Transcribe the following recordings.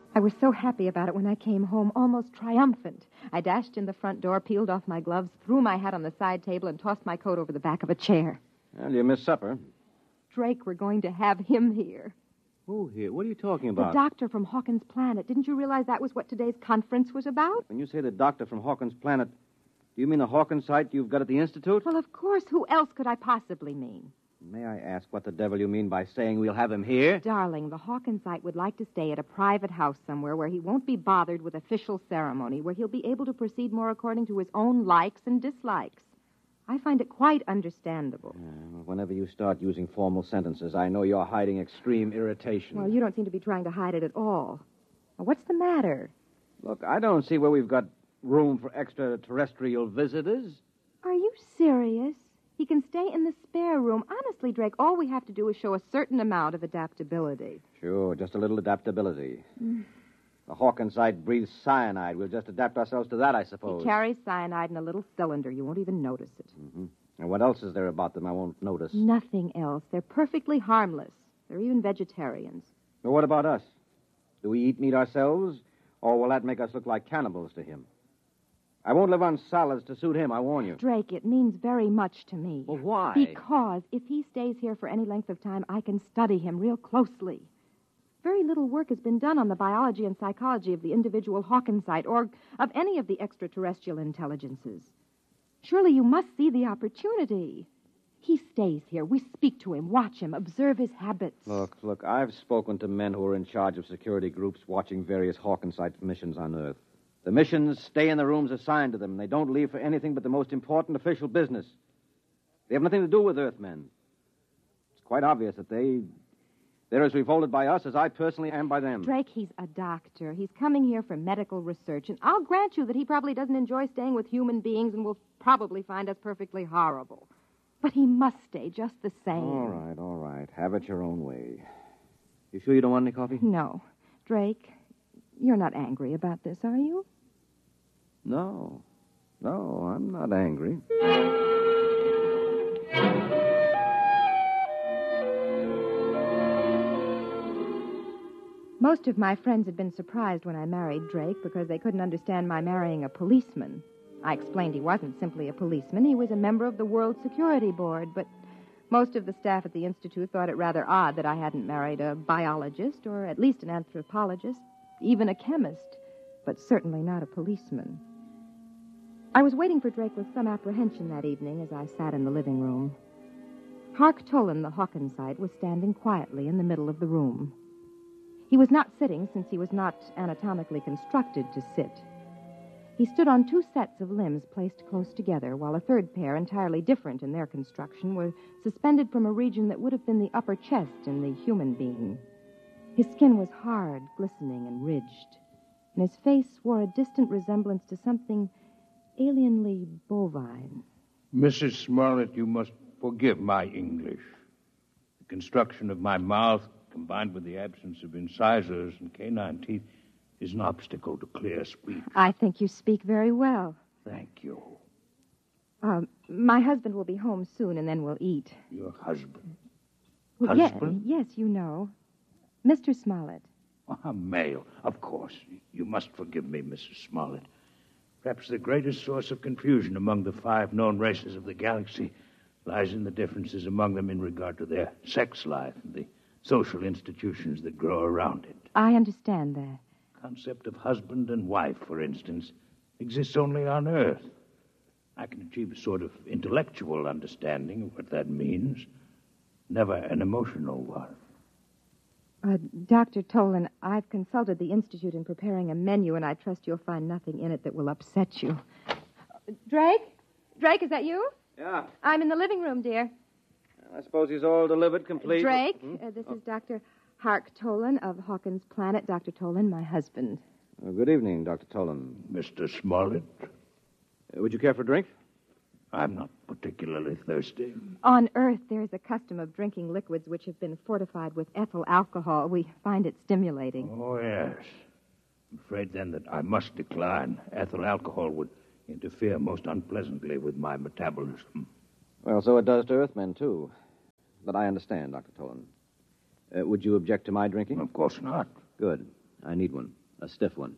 I was so happy about it when I came home, almost triumphant. I dashed in the front door, peeled off my gloves, threw my hat on the side table, and tossed my coat over the back of a chair. Well, you missed supper. Drake, we're going to have him here. Who here? What are you talking about? The doctor from Hawkins Planet. Didn't you realize that was what today's conference was about? When you say the doctor from Hawkins Planet, do you mean the Hawkins site you've got at the Institute? Well, of course. Who else could I possibly mean? May I ask what the devil you mean by saying we'll have him here? Darling, the Hawkins site would like to stay at a private house somewhere where he won't be bothered with official ceremony, where he'll be able to proceed more according to his own likes and dislikes. I find it quite understandable. Whenever you start using formal sentences, I know you're hiding extreme irritation. Well, you don't seem to be trying to hide it at all. Well, what's the matter? Look, I don't see where we've got room for extraterrestrial visitors. Are you serious? He can stay in the spare room. Honestly, Drake, all we have to do is show a certain amount of adaptability. Sure, just a little adaptability. The Hawkins site breathes cyanide. We'll just adapt ourselves to that, I suppose. He carries cyanide in a little cylinder. You won't even notice it. Mm-hmm. And what else is there about them I won't notice? Nothing else. They're perfectly harmless. They're even vegetarians. Well, what about us? Do we eat meat ourselves, or will that make us look like cannibals to him? I won't live on salads to suit him, I warn you. Drake, it means very much to me. Well, why? Because if he stays here for any length of time, I can study him real closely. Very little work has been done on the biology and psychology of the individual Hawkins site or of any of the extraterrestrial intelligences. Surely you must see the opportunity. He stays here. We speak to him, watch him, observe his habits. Look, I've spoken to men who are in charge of security groups watching various Hawkins site missions on Earth. The missions stay in the rooms assigned to them. They don't leave for anything but the most important official business. They have nothing to do with Earthmen. It's quite obvious that they're as revolted by us as I personally am by them. Drake, he's a doctor. He's coming here for medical research, and I'll grant you that he probably doesn't enjoy staying with human beings and will probably find us perfectly horrible. But he must stay just the same. All right. Have it your own way. You sure you don't want any coffee? No. Drake, you're not angry about this, are you? No, I'm not angry. Most of my friends had been surprised when I married Drake because they couldn't understand my marrying a policeman. I explained he wasn't simply a policeman. He was a member of the World Security Board, but most of the staff at the Institute thought it rather odd that I hadn't married a biologist or at least an anthropologist, even a chemist, but certainly not a policeman. I was waiting for Drake with some apprehension that evening as I sat in the living room. Hark Tolan, the Hawkins-site, was standing quietly in the middle of the room. He was not sitting since he was not anatomically constructed to sit. He stood on two sets of limbs placed close together, while a third pair, entirely different in their construction, were suspended from a region that would have been the upper chest in the human being. His skin was hard, glistening, and ridged, and his face wore a distant resemblance to something alienly bovine. Mrs. Smollett, you must forgive my English. The construction of my mouth, combined with the absence of incisors and canine teeth, is an obstacle to clear speech. I think you speak very well. Thank you. My husband will be home soon, and then we'll eat. Your husband? Well, Husband? Yes, you know. Mr. Smollett. A male, of course. You must forgive me, Mrs. Smollett. Perhaps the greatest source of confusion among the 5 known races of the galaxy lies in the differences among them in regard to their sex life and the social institutions that grow around it. I understand that. The concept of husband and wife, for instance, exists only on Earth. I can achieve a sort of intellectual understanding of what that means, never an emotional one. Dr. Tolan, I've consulted the Institute in preparing a menu, and I trust you'll find nothing in it that will upset you. Drake? Drake, is that you? Yeah. I'm in the living room, dear. I suppose he's all delivered, complete. Drake, this is Dr. Hark Tolan of Hawkins Planet. Dr. Tolan, my husband. Good evening, Dr. Tolan. Mr. Smollett? Would you care for a drink? I'm not particularly thirsty. On Earth, there is a custom of drinking liquids which have been fortified with ethyl alcohol. We find it stimulating. Oh, yes. I'm afraid, then, that I must decline. Ethyl alcohol would interfere most unpleasantly with my metabolism. Well, so it does to Earthmen, too. But I understand, Dr. Tolan. Would you object to my drinking? Of course not. Good. I need one. A stiff one.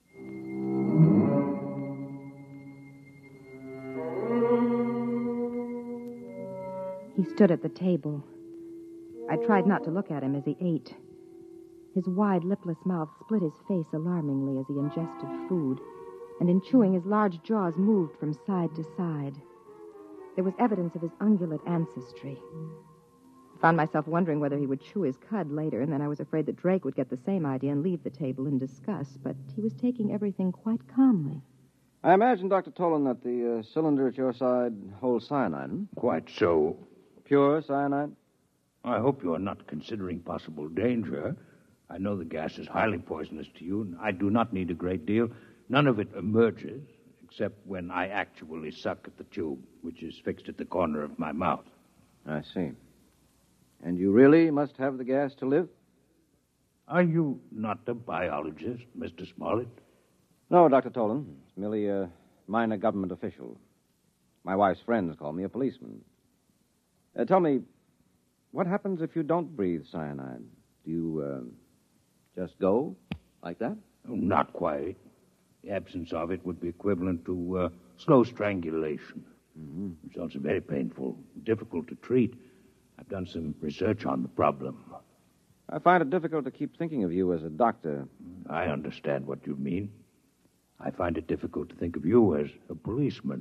He stood at the table. I tried not to look at him as he ate. His wide, lipless mouth split his face alarmingly as he ingested food, and in chewing, his large jaws moved from side to side. There was evidence of his ungulate ancestry. I found myself wondering whether he would chew his cud later, and then I was afraid that Drake would get the same idea and leave the table in disgust, but he was taking everything quite calmly. I imagine, Dr. Tolan, that the cylinder at your side holds cyanide, hmm? Quite so. Pure cyanide? I hope you are not considering possible danger. I know the gas is highly poisonous to you, and I do not need a great deal. None of it emerges, except when I actually suck at the tube, which is fixed at the corner of my mouth. I see. And you really must have the gas to live? Are you not a biologist, Mr. Smollett? No, Dr. Tolan. It's merely a minor government official. My wife's friends call me a policeman. Tell me, what happens if you don't breathe cyanide? Do you, just go like that? Oh, not quite. The absence of it would be equivalent to slow strangulation. Mm-hmm. It's also very painful, difficult to treat. I've done some research on the problem. I find it difficult to keep thinking of you as a doctor. I understand what you mean. I find it difficult to think of you as a policeman.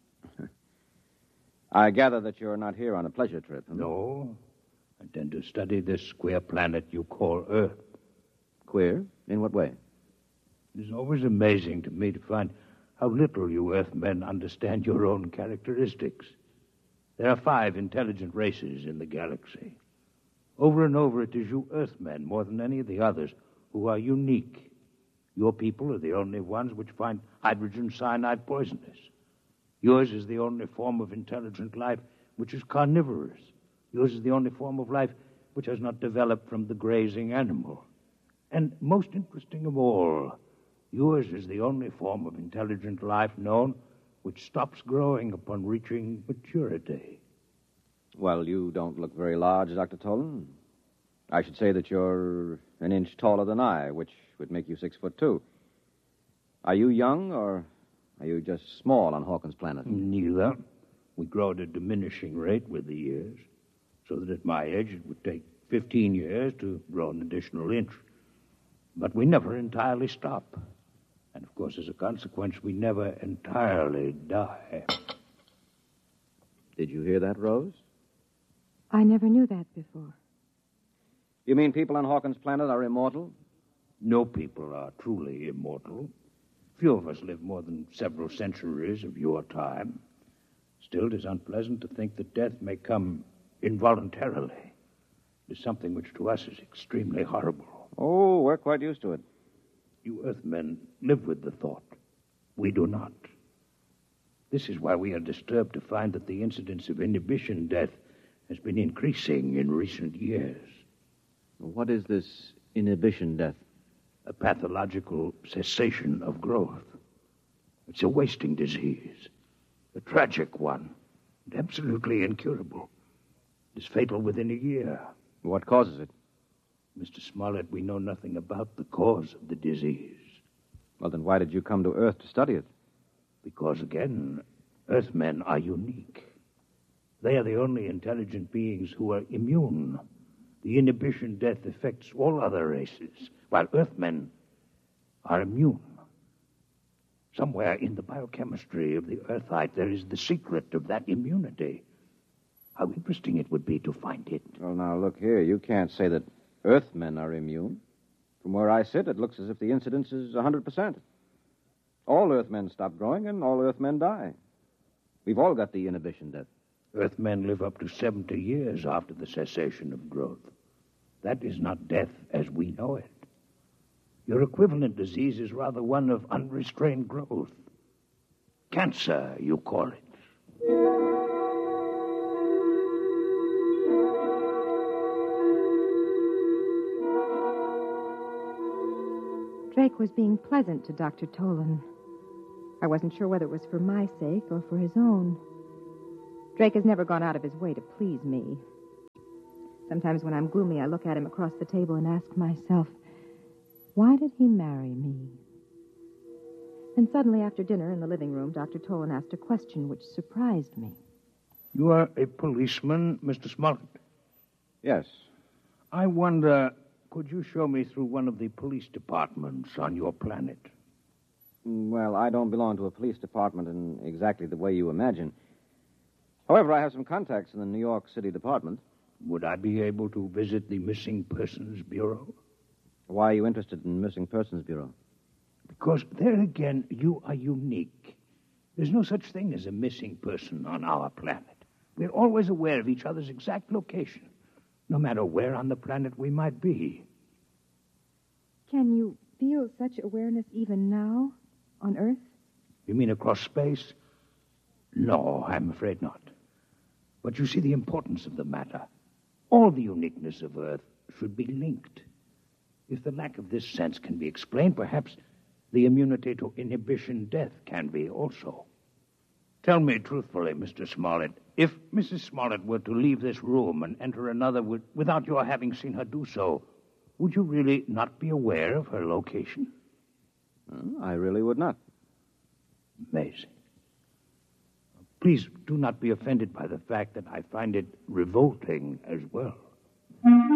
I gather that you're not here on a pleasure trip. Huh? No. I intend to study this queer planet you call Earth. Queer? In what way? It's always amazing to me to find how little you Earthmen understand your own characteristics. There are 5 intelligent races in the galaxy. Over and over, it is you Earthmen, more than any of the others, who are unique. Your people are the only ones which find hydrogen cyanide poisonous. Yours is the only form of intelligent life which is carnivorous. Yours is the only form of life which has not developed from the grazing animal. And most interesting of all, yours is the only form of intelligent life known which stops growing upon reaching maturity. Well, you don't look very large, Dr. Tolan. I should say that you're an inch taller than I, which would make you 6'2". Are you young, or are you just small on Hawkins' planet? Neither. We grow at a diminishing rate with the years, so that at my age it would take 15 years to grow an additional inch. But we never entirely stop. And, of course, as a consequence, we never entirely die. Did you hear that, Rose? I never knew that before. You mean people on Hawkins' planet are immortal? No people are truly immortal. Few of us live more than several centuries of your time. Still, it is unpleasant to think that death may come involuntarily. It is something which to us is extremely horrible. Oh, we're quite used to it. You Earthmen live with the thought. We do not. This is why we are disturbed to find that the incidence of inhibition death has been increasing in recent years. What is this inhibition death? A pathological cessation of growth. It's a wasting disease, a tragic one, and absolutely incurable. It is fatal within a year. What causes it? Mr. Smollett, we know nothing about the cause of the disease. Well, then why did you come to Earth to study it? Because, again, Earthmen are unique. They are the only intelligent beings who are immune. The inhibition death affects all other races, while Earthmen are immune. Somewhere in the biochemistry of the Earthite, there is the secret of that immunity. How interesting it would be to find it. Well, now, look here. You can't say that Earthmen are immune. From where I sit, it looks as if the incidence is 100%. All Earthmen stop growing, and all Earthmen die. We've all got the inhibition death. Earthmen live up to 70 years after the cessation of growth. That is not death as we know it. Your equivalent disease is rather one of unrestrained growth. Cancer, you call it. Drake was being pleasant to Dr. Tolan. I wasn't sure whether it was for my sake or for his own. Drake has never gone out of his way to please me. Sometimes when I'm gloomy, I look at him across the table and ask myself, Why did he marry me? Then suddenly, after dinner in the living room, Dr. Tolan asked a question which surprised me. You are a policeman, Mr. Smollett? Yes. I wonder, could you show me through one of the police departments on your planet? Well, I don't belong to a police department in exactly the way you imagine. However, I have some contacts in the New York City department. Would I be able to visit the Missing Persons Bureau? Why are you interested in the Missing Persons Bureau? Because there again, you are unique. There's no such thing as a missing person on our planet. We're always aware of each other's exact location, no matter where on the planet we might be. Can you feel such awareness even now, on Earth? You mean across space? No, I'm afraid not. But you see the importance of the matter. All the uniqueness of Earth should be linked. If the lack of this sense can be explained, perhaps the immunity to inhibition death can be also. Tell me truthfully, Mr. Smollett, if Mrs. Smollett were to leave this room and enter another without your having seen her do so, would you really not be aware of her location? I really would not. Amazing. Please do not be offended by the fact that I find it revolting as well.